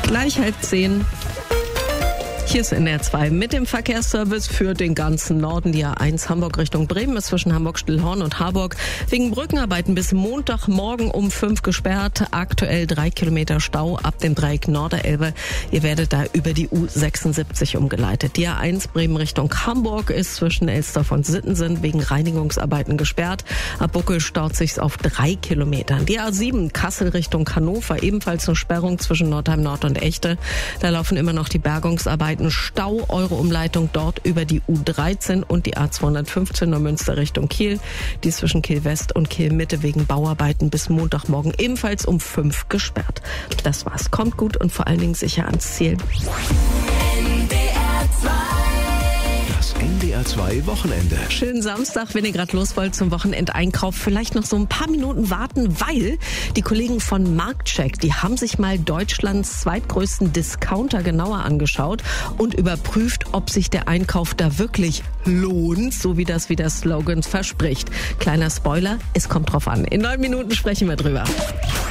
Gleich 9:30. Hier ist NDR 2 mit dem Verkehrsservice für den ganzen Norden. Die A1 Hamburg Richtung Bremen ist zwischen Hamburg-Stillhorn und Harburg wegen Brückenarbeiten bis Montagmorgen um 5 gesperrt. Aktuell 3 Kilometer Stau ab dem Dreieck Norderelbe. Ihr werdet da über die U76 umgeleitet. Die A1 Bremen Richtung Hamburg ist zwischen Elsdorf und Sittensen wegen Reinigungsarbeiten gesperrt. Ab Buckel staut sich's auf 3 Kilometern. Die A7 Kassel Richtung Hannover ebenfalls eine Sperrung zwischen Nordheim Nord und Echte. Da laufen immer noch die Bergungsarbeiten. Stau, eure Umleitung dort über die U13 und die A215 Neumünster Richtung Kiel. Die ist zwischen Kiel West und Kiel Mitte wegen Bauarbeiten bis Montagmorgen ebenfalls um 5 gesperrt. Das war's. Kommt gut und vor allen Dingen sicher ans Ziel. Das NDR 2 Wochenende. Schönen Samstag, wenn ihr gerade los wollt zum Wochenendeinkauf. Vielleicht noch so ein paar Minuten warten, weil die Kollegen von Marktcheck, die haben sich mal Deutschlands zweitgrößten Discounter genauer angeschaut und überprüft, ob sich der Einkauf da wirklich lohnt, so wie das wie der Slogan verspricht. Kleiner Spoiler, es kommt drauf an. In 9 Minuten sprechen wir drüber.